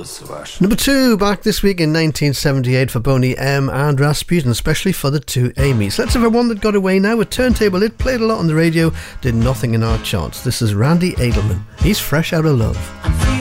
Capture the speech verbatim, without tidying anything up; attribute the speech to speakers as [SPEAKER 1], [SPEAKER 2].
[SPEAKER 1] Number two, back this week in nineteen seventy-eight for Boney M and Rasputin, especially for the two Amy's. Let's have a one that got away now. A turntable hit, played a lot on the radio, did nothing in our charts. This is Randy Edelman. He's Fresh Out of Love.